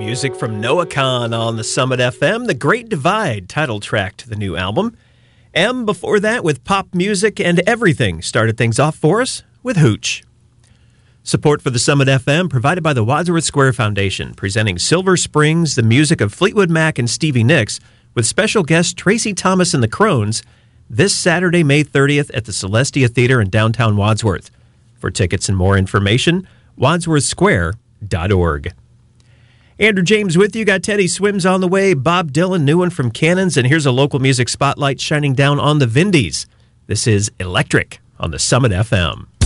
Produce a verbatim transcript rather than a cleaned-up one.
Music from Noah Kahan on the Summit F M, The Great Divide, title track to the new album. M before that with pop music and everything started things off for us with Hooch. Support for the Summit F M provided by the Wadsworth Square Foundation, presenting Silver Springs, the music of Fleetwood Mac and Stevie Nicks, with special guest Tracy Thomas and the Crones, this Saturday, May thirtieth at the Celestia Theater in downtown Wadsworth. For tickets and more information, wadsworth square dot org. Andrew James with you. Got Teddy Swims on the way, Bob Dylan, new one from Cannons, and here's a local music spotlight shining down on the Vindies. This is Electric on the Summit F M.